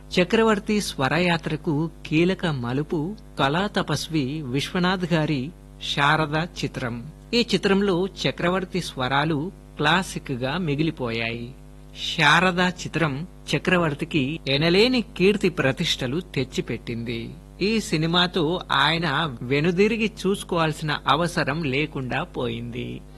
చక్రవర్తి స్వరయాత్రకు కీలక మలుపు కళా తపస్వి విశ్వనాథ్ గారి శారద చిత్రం. ఈ చిత్రంలో చక్రవర్తి స్వరాలు క్లాసిక్ గా మిగిలిపోయాయి. శారద చిత్రం చక్రవర్తికి ఎనలేని కీర్తి ప్రతిష్టలు తెచ్చిపెట్టింది. ఈ సినిమాతో ఆయన వెనుదిరిగి చూసుకోవాల్సిన అవసరం లేకుండా పోయింది.